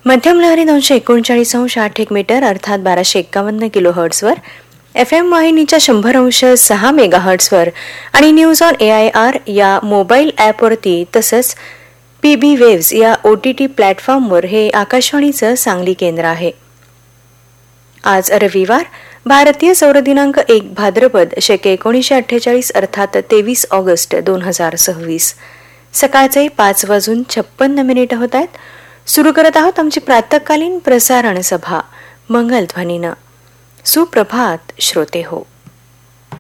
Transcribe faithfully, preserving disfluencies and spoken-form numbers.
मध्यम लहरी दोनशे एकोणचाळीस अंश आठ एक मीटर अर्थात बाराशे एक्कावन्न किलो हर्ट्सवर, एफ एम वाहिनीच्या शंभर अंश सहा मेगा हर्ट्सवर आणि news on A I R या मोबाईल ॲपवरती तसंच पी बी वेव्स या ओ टी टी प्लॅटफॉर्मवर हे आकाशवाणीचं सांगली केंद्र आहे. आज रविवार, भारतीय सौर दिनांक एक भाद्रपद शके एकोणीसशे अठ्ठेचाळीस अर्थात तेवीस ऑगस्ट दोन हजार सव्वीस. सकाळचे पाच वाजून छप्पन्न मिनिटं होत आहेत. सुरू करत आहोत आमची प्रातःकालीन प्रसारण सभा मंगलध्वनीनं. सुप्रभात श्रोते हो.